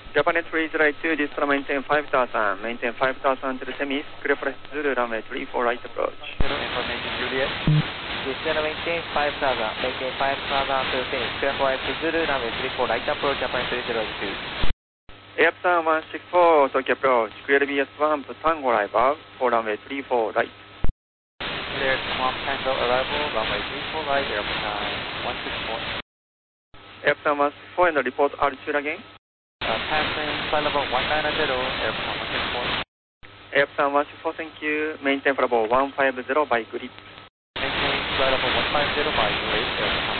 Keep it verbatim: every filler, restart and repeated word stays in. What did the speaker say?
Japan three zero two, this is maintain five thousand, maintain five thousand to the semis, clear for Zulu, runway three four right approach. Zero, information Juliet. Descend maintain five thousand, maintain five thousand to the semis, clear for Zulu, runway three four right approach, Japan three zero two. Airplan one six four, Tokyo approach, clear B S one to Tango arrival, for runway three four right. Clear Swamp Tango arrival, runway three four right, airplan one six four. Airplan one six four and report altitude again. Uh, passing flight level one nine zero, airplan one six four. Airplan one six four, thank you. Maintain for level one five zero by grid. Maintain flight level one five zero by grid, airplan